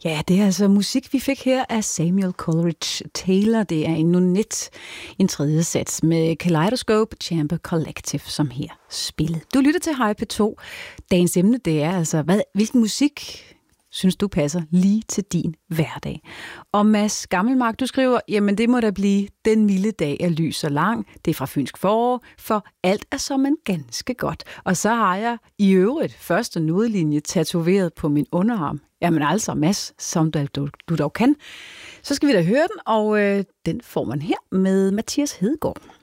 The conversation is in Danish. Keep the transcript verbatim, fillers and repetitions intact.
Ja, det er altså musik, vi fik her af Samuel Coleridge Taylor. Det er en nonet, en tredje sats med Kaleidoscope Chamber Collective, som her spillet. Du lytter til Hej P to. Dagens emne, det er altså, hvad, hvilken musik synes du passer lige til din hverdag? Og Mads Gammelmark, du skriver, jamen det må da blive Den milde dag er lys og lang. Det er fra Fynsk Forår, for alt er som en ganske godt. Og så har jeg i øvrigt første nodelinje tatoveret på min underarm. Jamen altså, Mads, som du, du, du dog kan. Så skal vi da høre den, og øh, den får man her med Mathias Hedegaard.